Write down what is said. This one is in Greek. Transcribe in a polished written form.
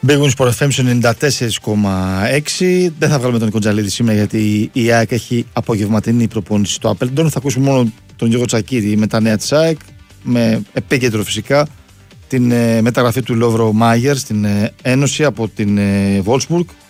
Big Win Sport FM 94,6. Δεν θα βγάλουμε τον Νίκο Τζαλίδη σήμερα γιατί η ΑΕΚ έχει απογευματινή προπόνηση στο Appleton. Θα ακούσουμε μόνο τον Γιώργο Τσακίρη με τα νέα της ΑΕΚ. Με επίκεντρο φυσικά την μεταγραφή του Λόβρο Μάγερ στην Ένωση από την Wolfsburg.